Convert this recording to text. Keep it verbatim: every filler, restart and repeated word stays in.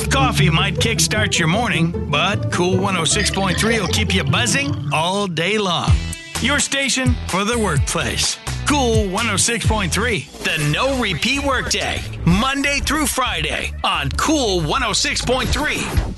of coffee might kickstart your morning, but Cool one oh six point three will keep you buzzing all day long. Your station for the workplace. Cool one oh six point three, the no repeat workday, Monday through Friday on Cool one oh six point three.